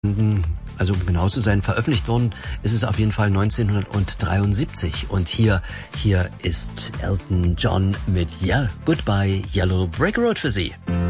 Also um genau zu sein, veröffentlicht worden ist es auf jeden Fall 1973. Und hier ist Elton John mit Yeah, Goodbye Yellow Brick Road für Sie.